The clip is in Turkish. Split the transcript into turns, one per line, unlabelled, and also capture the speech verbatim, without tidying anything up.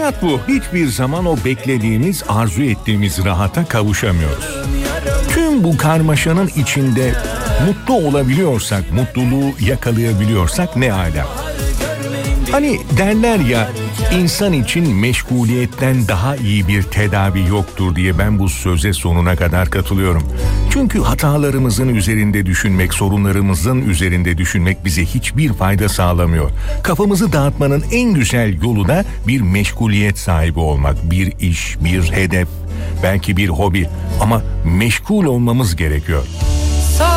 Hayat bu. Hiçbir zaman o beklediğimiz, arzu ettiğimiz rahata kavuşamıyoruz. Tüm bu karmaşanın içinde mutlu olabiliyorsak, mutluluğu yakalayabiliyorsak ne âlâ. Hani derler ya, insan için meşguliyetten daha iyi bir tedavi yoktur diye, ben bu söze sonuna kadar katılıyorum. Çünkü hatalarımızın üzerinde düşünmek, sorunlarımızın üzerinde düşünmek bize hiçbir fayda sağlamıyor. Kafamızı dağıtmanın en güzel yolu da bir meşguliyet sahibi olmak. Bir iş, bir hedef, belki bir hobi, ama meşgul olmamız gerekiyor.